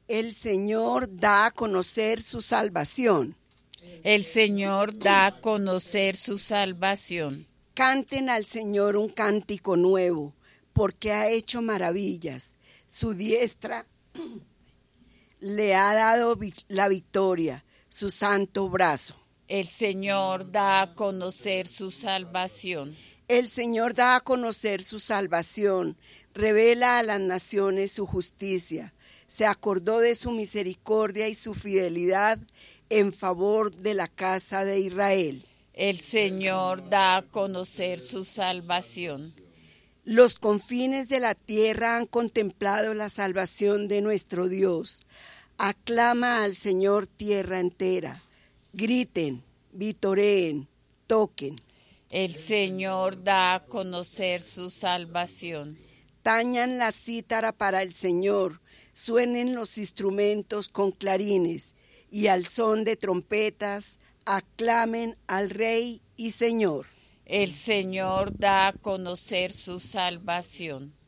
El Señor da a conocer su salvación. El Señor da a conocer su salvación. Canten al Señor un cántico nuevo, porque ha hecho maravillas. Su diestra le ha dado la victoria, su santo brazo. El Señor da a conocer su salvación. El Señor da a conocer su salvación, revela a las naciones su justicia. Se acordó de su misericordia y su fidelidad en favor de la casa de Israel. El Señor da a conocer su salvación. Los confines de la tierra han contemplado la salvación de nuestro Dios. Aclama al Señor tierra entera. Griten, vitoreen, toquen. El Señor da a conocer su salvación. Tañan la cítara para el Señor, suenen los instrumentos con clarines, y al son de trompetas aclamen al Rey y Señor. El Señor da a conocer su salvación.